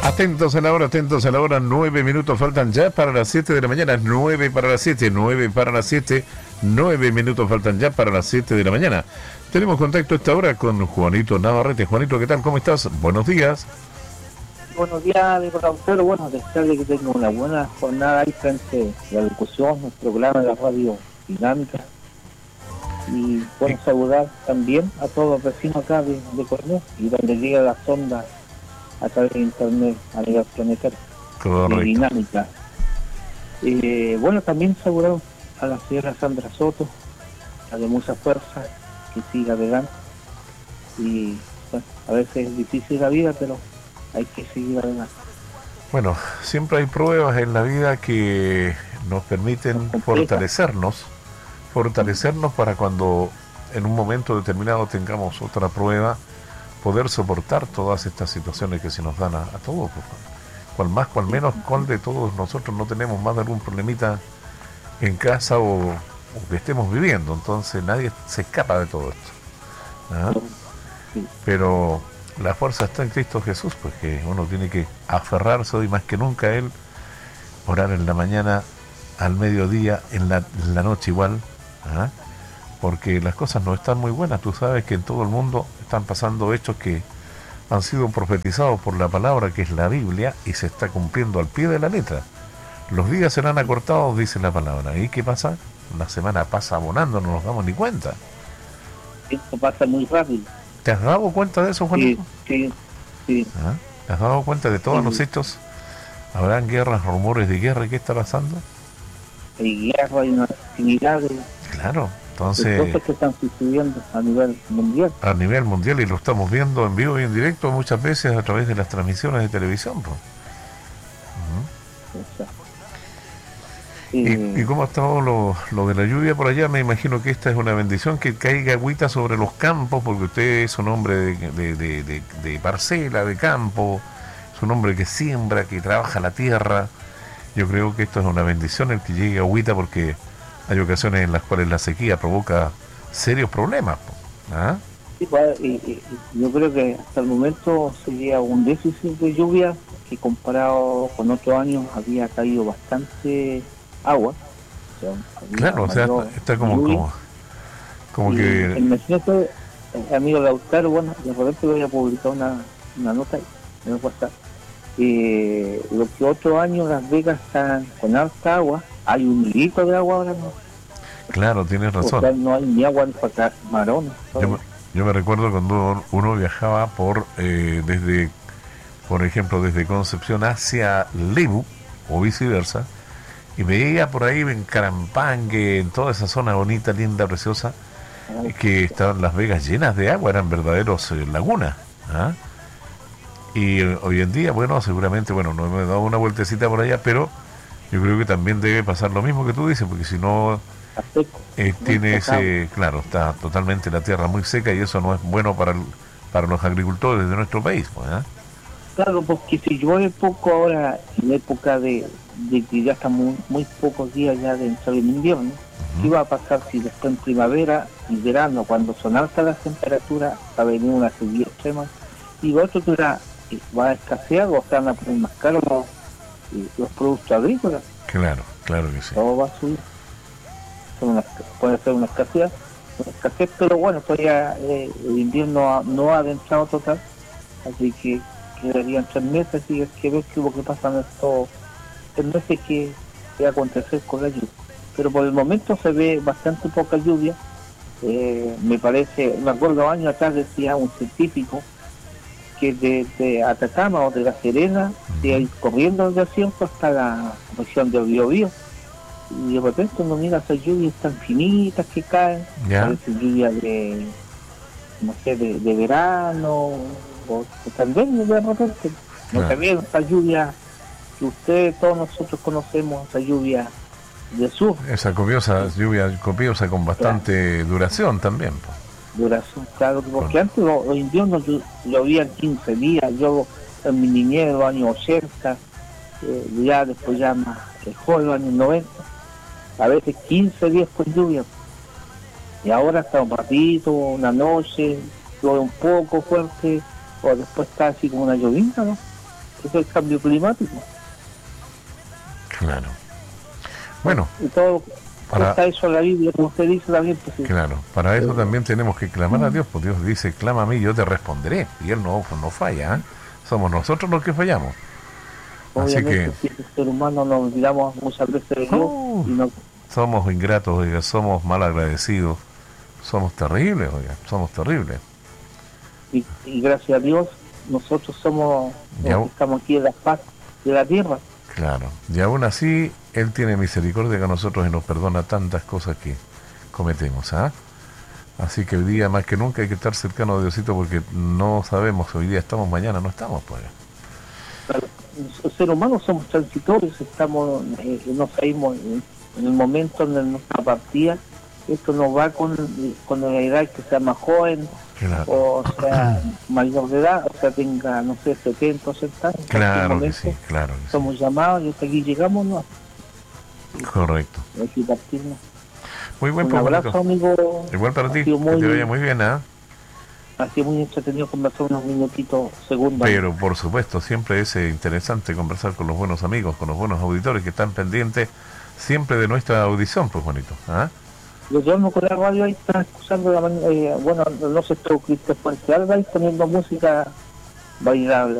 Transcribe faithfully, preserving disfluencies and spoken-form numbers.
Atentos a la hora, atentos a la hora, nueve minutos faltan ya para las siete de la mañana, nueve para las siete, nueve para las siete, nueve minutos faltan ya para las siete de la mañana. Tenemos contacto a esta hora con Juanito Navarrete. Juanito, ¿qué tal? ¿Cómo estás? Buenos días. Buenos días, doctor. Bueno, desearle que tenga una buena jornada ahí frente a la discusión, nuestro programa de la radio dinámica. Y bueno, saludar también a todos los vecinos acá de, de Cornell y donde llega la sonda a través de internet a nivel planetario de dinámica. Eh, bueno, también saludar a la señora Sandra Soto, a de mucha fuerza, que siga adelante. Y bueno, a veces es difícil la vida, pero hay que seguir adelante. Bueno, siempre hay pruebas en la vida que nos permiten fortalecernos, fortalecernos para cuando en un momento determinado tengamos otra prueba, poder soportar todas estas situaciones que se nos dan a, a todos. Cual más, cual menos, cual de todos nosotros no tenemos más de algún problemita en casa o, o que estemos viviendo. Entonces nadie se escapa de todo esto. ¿Ah? Pero la fuerza está en Cristo Jesús, pues que uno tiene que aferrarse hoy más que nunca a Él, orar en la mañana, al mediodía, en la, en la noche igual, ¿ah? Porque las cosas no están muy buenas. Tú sabes que en todo el mundo están pasando hechos que han sido profetizados por la palabra que es la Biblia y se está cumpliendo al pie de la letra. Los días serán acortados, dice la palabra. ¿Y qué pasa? La semana pasa volando, no nos damos ni cuenta. Esto pasa muy rápido. ¿Te has dado cuenta de eso, Juanito? Sí, sí, sí. ¿Ah? ¿Te has dado cuenta de todos sí. los hechos? ¿Habrán guerras, rumores de guerra? ¿Qué está pasando? Hay guerra, hay una actividad de... Claro, entonces... cosas que están sucediendo a nivel mundial. A nivel mundial, y lo estamos viendo en vivo y en directo muchas veces a través de las transmisiones de televisión. ¿No? Uh-huh. ¿Y, ¿Y cómo ha estado lo, lo de la lluvia por allá? Me imagino que esta es una bendición, que caiga agüita sobre los campos, porque usted es un hombre de, de, de, de, de parcela, de campo, es un hombre que siembra, que trabaja la tierra. Yo creo que esto es una bendición, el que llegue agüita, porque hay ocasiones en las cuales la sequía provoca serios problemas. ¿Ah? Sí, pues, y, y, yo creo que hasta el momento sería un déficit de lluvia, que comparado con otros años había caído bastante agua. O sea, claro, o sea, está como como, como y que... el mencionado amigo Lautaro, bueno, de repente voy a publicar una, una nota en el WhatsApp. Eh, lo que otro año Las Vegas están con alta agua, hay un hilito de agua ahora, ¿no? Claro, tienes razón. O sea, no hay ni agua ni para marones. Yo, me- yo me recuerdo cuando uno viajaba por eh, desde, por ejemplo, desde Concepción hacia Lebu o viceversa, y veía por ahí en Carampangue, en toda esa zona bonita, linda, preciosa, que estaban Las Vegas llenas de agua, eran verdaderos eh, lagunas. ¿Ah? Y eh, hoy en día, bueno, seguramente, bueno, no me he dado una vueltecita por allá, pero yo creo que también debe pasar lo mismo que tú dices, porque si no, eh, tiene ese, claro, está totalmente la tierra muy seca y eso no es bueno para el, para los agricultores de nuestro país, pues, ¿eh? Claro, porque si llueve poco ahora, en época de, de que ya estamos muy pocos días ya de entrar en invierno, uh-huh. ¿Qué va a pasar si después en primavera y verano, cuando son altas las temperaturas, va a venir una sequía extrema? Y lo otro que era, va a escasear o se van a poner más caros los, los productos agrícolas. Claro, claro que sí. Todo va a subir. Son una, puede ser una escasez, una escasez, pero bueno, todavía eh, el invierno no ha adentrado total, así que quedarían tres meses y hay que ver qué es lo que pasa en estos tres meses que va a acontecer con la lluvia. Pero por el momento se ve bastante poca lluvia. Eh, me parece, me acuerdo años atrás decía un científico que desde Atacama o de La Serena, uh-huh. de ir corriendo el desierto hasta la región del Biobío, y de repente uno mira esas lluvias tan finitas que caen, yeah. parece lluvia de, no sé, de, de verano, o, o también de repente, no yeah. también esa lluvia que ustedes, todos nosotros conocemos, esa lluvia de sur. Esa copiosa lluvia, copiosa con bastante claro. duración también, pues. Duración, claro, porque antes los, los inviernos llovían quince días, yo en mi niñez, los años ochenta, eh, ya después ya más joven, los años noventa, a veces quince días con lluvia, y ahora está un ratito, una noche, llueve un poco fuerte, o después está así como una llovina, ¿no? es el cambio climático. Claro. Bueno, y todo para, está eso en la Biblia, como usted dice también. Pues, sí. Claro, para eso también tenemos que clamar a Dios, porque Dios dice, clama a mí, yo te responderé, y Él no, no falla, ¿eh? Somos nosotros los que fallamos. Obviamente, Así que si el ser humano nos olvidamos muchas veces de Dios, uh, y no, somos ingratos, oiga, somos mal agradecidos, somos terribles, oiga, somos terribles. Y, y gracias a Dios, nosotros somos los que estamos aquí en la paz de la tierra. Claro, y aún así Él tiene misericordia con nosotros y nos perdona tantas cosas que cometemos, ¿ah? Así que hoy día más que nunca hay que estar cercano a Diosito, porque no sabemos si hoy día estamos, mañana no estamos, pues. Claro, los seres humanos somos transitorios, estamos, eh, no salimos en, en el momento de nuestra partida. Esto no va con, con la edad que sea más joven, claro, o sea mayor de edad, o sea tenga, no sé, setenta, ochenta años. Claro que sí, claro que somos sí. llamados y hasta aquí llegamos, ¿no? Correcto. Hay que partirnos. Muy buen Un abrazo, amigo. Igual para ti, muy, que te vaya muy bien, ¿ah? ¿eh? Ha sido muy entretenido conversar unos minutitos, segundos. Pero por supuesto, siempre es eh, interesante conversar con los buenos amigos, con los buenos auditores que están pendientes siempre de nuestra audición, pues bonito, ¿ah? ¿eh? Yo llamo con la radio, ahí están escuchando, la, eh, bueno, no sé, esto Cristian Fuente Alba, ahí poniendo música bailable.